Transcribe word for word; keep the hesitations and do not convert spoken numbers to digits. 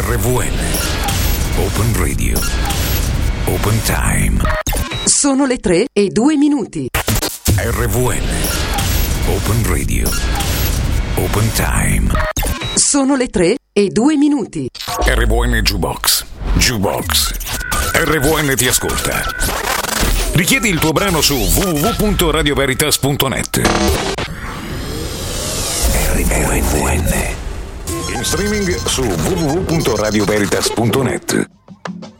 R V N Open Radio Open Time. Sono le tre e due minuti. R V N Open Radio Open Time. Sono le tre e due minuti. R V N Jukebox Jukebox R V N ti ascolta. Richiedi il tuo brano su w w w punto radio veritas punto net. R V N in streaming su w w w punto radio veritas punto net.